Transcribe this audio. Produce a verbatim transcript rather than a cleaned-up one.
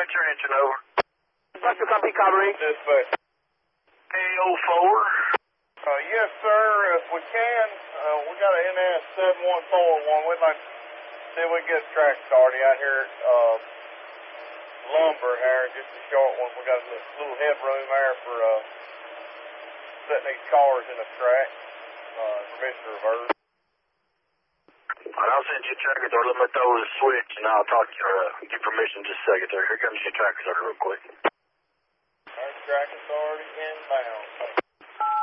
turn engine over. Roger, copy, Calgary. Dispatch. A oh four. Uh, yes, sir. If we can, uh, we got an N S seven one four one. We'd like to see if we can get a track started out here at uh, Lumber here, just a short one. We got a little headroom there for uh, setting these cars in the track. Uh, permission to reverse. All right, I'll send you a tracker starter. Let me throw the switch, and I'll talk to you, uh, give permission just a second there. Here comes your tracker starter real quick. All right, track starter.